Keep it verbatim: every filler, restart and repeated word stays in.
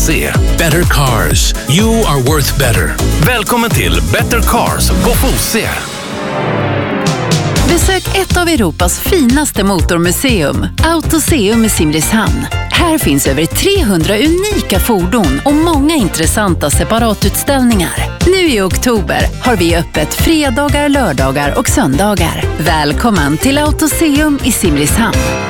Se. Better Cars. You are worth better. Välkommen till Better Cars på Fosie. Besök ett av Europas finaste motormuseum, Autoseum i Simrishamn. Här finns över trehundra unika fordon och många intressanta separatutställningar. Nu i oktober har vi öppet fredagar, lördagar och söndagar. Välkommen till Autoseum i Simrishamn.